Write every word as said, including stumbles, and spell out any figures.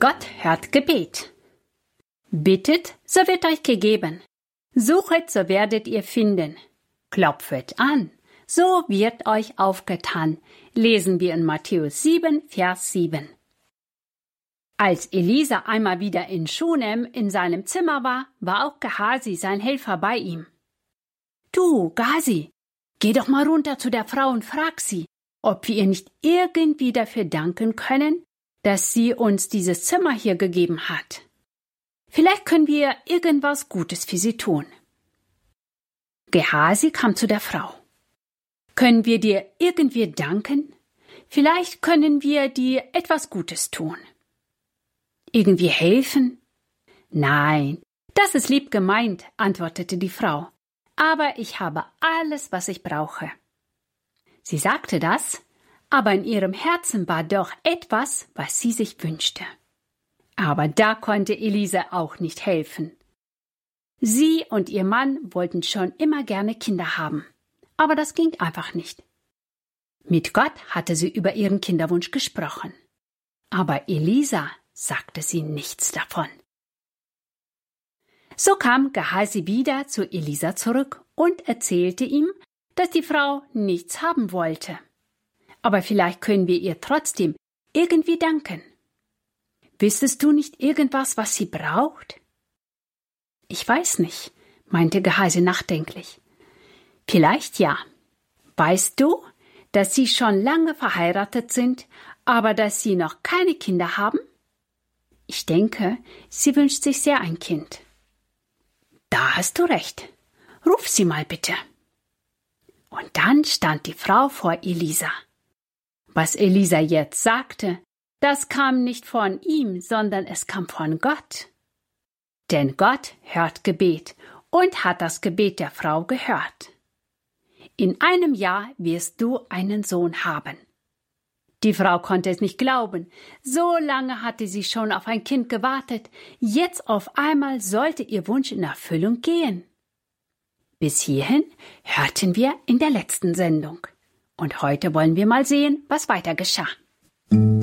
Gott hört Gebet. Bittet, so wird euch gegeben. Suchet, so werdet ihr finden. Klopfet an, so wird euch aufgetan. Lesen wir in Matthäus sieben, Vers sieben. Als Elisa einmal wieder in Schunem in seinem Zimmer war, war auch Gehasi, sein Helfer, bei ihm. »Du, Gehasi, geh doch mal runter zu der Frau und frag sie, ob wir ihr nicht irgendwie dafür danken können, dass sie uns dieses Zimmer hier gegeben hat. Vielleicht können wir irgendwas Gutes für sie tun.« Gehasi kam zu der Frau. »Können wir dir irgendwie danken? Vielleicht können wir dir etwas Gutes tun.« »Irgendwie helfen?« »Nein, das ist lieb gemeint«, antwortete die Frau. »Aber ich habe alles, was ich brauche.« Sie sagte das, aber in ihrem Herzen war doch etwas, was sie sich wünschte. Aber da konnte Elisa auch nicht helfen. Sie und ihr Mann wollten schon immer gerne Kinder haben, aber das ging einfach nicht. Mit Gott hatte sie über ihren Kinderwunsch gesprochen, aber Elisa sagte sie nichts davon. So kam Gehasi wieder zu Elisa zurück und erzählte ihm, dass die Frau nichts haben wollte. Aber vielleicht können wir ihr trotzdem irgendwie danken. Wüsstest du nicht irgendwas, was sie braucht? Ich weiß nicht, meinte Gehasi nachdenklich. Vielleicht ja. Weißt du, dass sie schon lange verheiratet sind, aber dass sie noch keine Kinder haben? Ich denke, sie wünscht sich sehr ein Kind. Da hast du recht. Ruf sie mal bitte. Und dann stand die Frau vor Elisa. Was Elisa jetzt sagte, das kam nicht von ihm, sondern es kam von Gott. Denn Gott hört Gebet und hat das Gebet der Frau gehört. In einem Jahr wirst du einen Sohn haben. Die Frau konnte es nicht glauben. So lange hatte sie schon auf ein Kind gewartet. Jetzt auf einmal sollte ihr Wunsch in Erfüllung gehen. Bis hierhin hörten wir in der letzten Sendung. Und heute wollen wir mal sehen, was weiter geschah.